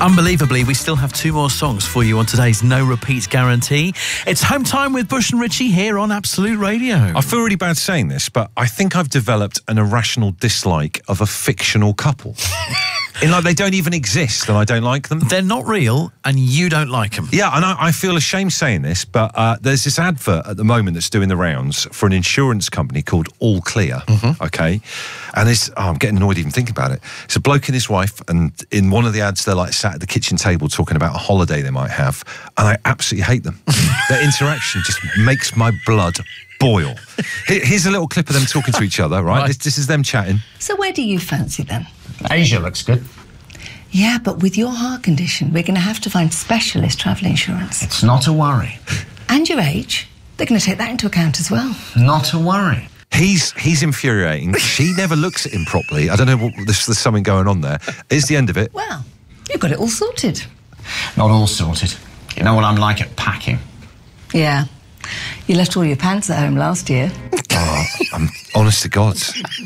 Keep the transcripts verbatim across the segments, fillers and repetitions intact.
Unbelievably, we still have two more songs for you on today's No Repeats guarantee. It's Home Time with Bush and Richie here on Absolute Radio. I feel really bad saying this, but I think I've developed an irrational dislike of a fictional couple. In like they don't even exist and I don't like them. They're not real and you don't like them. Yeah, and I, I feel ashamed saying this, but uh, there's this advert at the moment that's doing the rounds for an insurance company called All Clear, mm-hmm. okay? And it's, oh, I'm getting annoyed even thinking about it. It's a bloke and his wife, and in one of the ads they're like sat at the kitchen table talking about a holiday they might have, and I absolutely hate them. Their interaction just makes my blood boil. Here's a little clip of them talking to each other, right? right. This, this is them chatting. So where do you fancy them? Asia looks good. Yeah, but with your heart condition, we're going to have to find specialist travel insurance. It's not a worry. And your age, they're going to take that into account as well. Not a worry. He's he's infuriating. She never looks at him properly. I don't know, what, there's, there's something going on there. Is the end of it? Well, you've got it all sorted. Not all sorted. You know what I'm like at packing? Yeah. You left all your pants at home last year. Oh, I'm honest to God.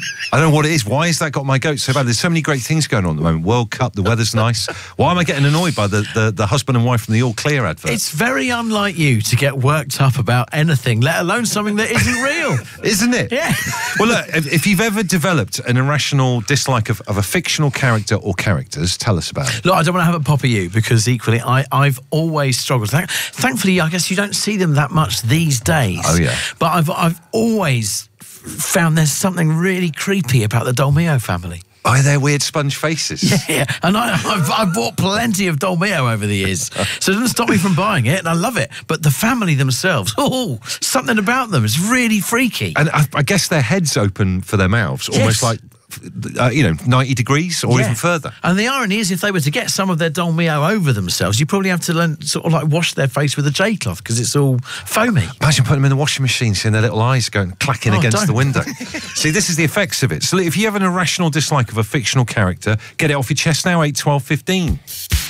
I don't know what it is. Why has that got my goat so bad? There's so many great things going on at the moment. World Cup, the weather's nice. Why am I getting annoyed by the, the, the husband and wife from the All Clear advert? It's very unlike you to get worked up about anything, let alone something that isn't real. Isn't it? Yeah. Well, look, if, if you've ever developed an irrational dislike of, of a fictional character or characters, tell us about it. Look, I don't want to have a pop at you because equally I, I've always struggled. Thank, thankfully, I guess you don't see them that much these days. Oh, yeah. But I've, I've always found there's something really creepy about the Dolmio family. Oh, their weird sponge faces. Yeah, and I, I've, I've bought plenty of Dolmio over the years, so it doesn't stop me from buying it, and I love it. But the family themselves, oh, something about them is really freaky. And I, I guess their heads open for their mouths, yes. almost like, uh, you know, ninety degrees or yeah. even further. And the irony is, if they were to get some of their Dolmio over themselves, you probably have to learn, sort of like wash their face with a J-cloth because it's all foamy. Imagine putting them in the washing machine, seeing their little eyes going clacking oh, against don't. the window. See, this is the effects of it. So if you have an irrational dislike of a fictional character, get it off your chest now, eight, twelve, fifteen.